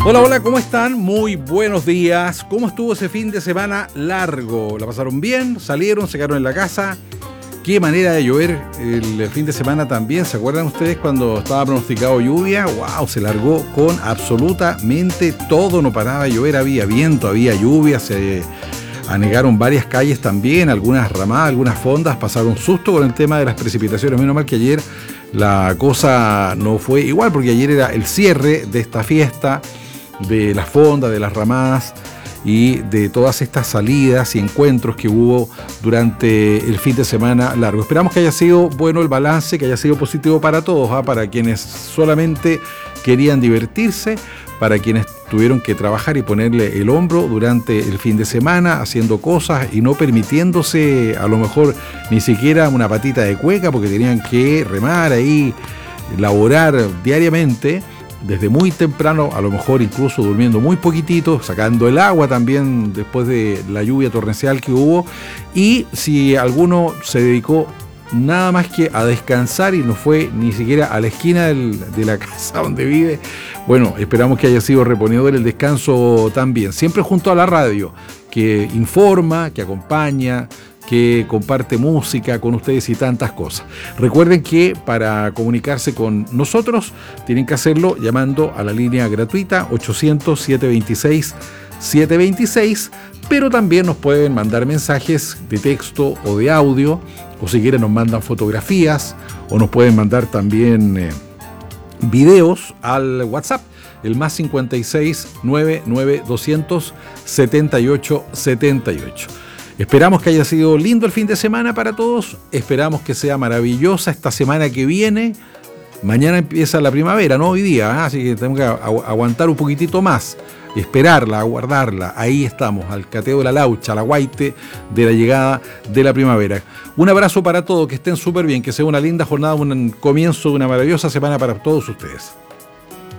Hola, hola, ¿cómo están? Muy buenos días. ¿Cómo estuvo ese fin de semana largo? ¿La pasaron bien? ¿Salieron? ¿Se quedaron en la casa? Qué manera de llover el fin de semana también. ¿Se acuerdan ustedes cuando estaba pronosticado lluvia? ¡Wow! Se largó con absolutamente todo. No paraba de llover. Había viento, había lluvia. Se anegaron varias calles también. Algunas ramadas, algunas fondas. Pasaron susto con el tema de las precipitaciones. Menos mal que ayer la cosa no fue igual, porque ayer era el cierre de esta fiesta, de las fondas, de las ramadas y de todas estas salidas y encuentros que hubo durante el fin de semana largo. Esperamos que haya sido bueno el balance, que haya sido positivo para todos, para quienes solamente querían divertirse, para quienes tuvieron que trabajar y ponerle el hombro durante el fin de semana, haciendo cosas y no permitiéndose a lo mejor ni siquiera una patita de cueca, porque tenían que remar ahí, laborar diariamente, desde muy temprano, a lo mejor incluso durmiendo muy poquitito, sacando el agua también después de la lluvia torrencial que hubo. Y si alguno se dedicó nada más que a descansar y no fue ni siquiera a la esquina de la casa donde vive, bueno, esperamos que haya sido reponedor el descanso también. Siempre junto a la radio, que informa, que acompaña, que comparte música con ustedes y tantas cosas. Recuerden que para comunicarse con nosotros tienen que hacerlo llamando a la línea gratuita 800-726-726, pero también nos pueden mandar mensajes de texto o de audio, o si quieren nos mandan fotografías, o nos pueden mandar también videos al WhatsApp, el más 56 99 200 78 78. Esperamos que haya sido lindo el fin de semana para todos, esperamos que sea maravillosa esta semana que viene. Mañana empieza la primavera, no hoy día, así que tenemos que aguantar un poquitito más, esperarla, aguardarla. Ahí estamos, al cateo de la laucha, al aguaite de la llegada de la primavera. Un abrazo para todos, que estén súper bien, que sea una linda jornada, un comienzo de una maravillosa semana para todos ustedes.